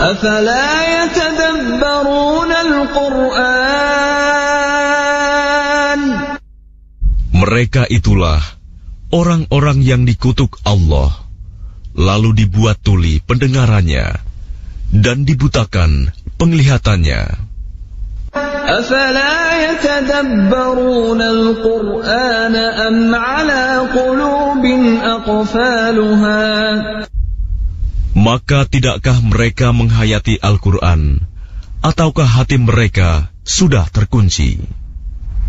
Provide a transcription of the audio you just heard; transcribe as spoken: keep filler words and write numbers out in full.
أفلا يتدبرون القرآن. Mereka itulah orang-orang yang dikutuk Allah, lalu dibuat tuli pendengarannya dan dibutakan penglihatannya. أفلا يتدبرون القرآن أم على قلوب أقفالها. Maka tidakkah mereka menghayati Al-Quran, ataukah hati mereka sudah terkunci?